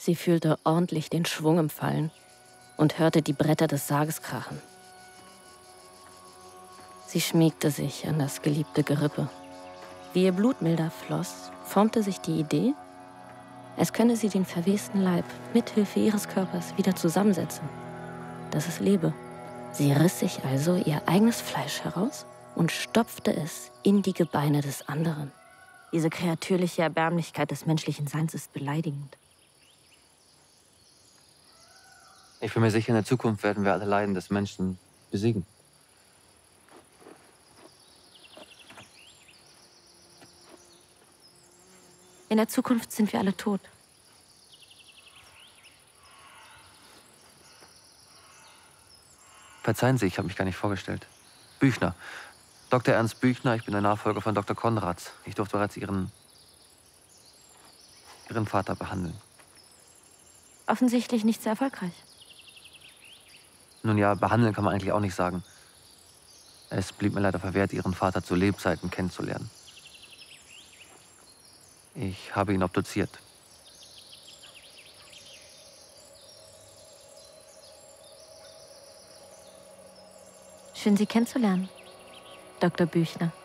Sie fühlte ordentlich den Schwung im Fallen und hörte die Bretter des Sarges krachen. Sie schmiegte sich an das geliebte Gerippe. Wie ihr Blut milder floss, formte sich die Idee, es könne sie den verwesten Leib mithilfe ihres Körpers wieder zusammensetzen, dass es lebe. Sie riss sich also ihr eigenes Fleisch heraus und stopfte es in die Gebeine des anderen. Diese kreatürliche Erbärmlichkeit des menschlichen Seins ist beleidigend. Ich bin mir sicher, in der Zukunft werden wir alle Leiden des Menschen besiegen. In der Zukunft sind wir alle tot. Verzeihen Sie, ich habe mich gar nicht vorgestellt. Büchner. Dr. Ernst Büchner, ich bin der Nachfolger von Dr. Konrads. Ich durfte bereits Ihren Vater behandeln. Offensichtlich nicht sehr erfolgreich. Nun ja, behandeln kann man eigentlich auch nicht sagen. Es blieb mir leider verwehrt, Ihren Vater zu Lebzeiten kennenzulernen. Ich habe ihn obduziert. Schön, Sie kennenzulernen, Dr. Büchner.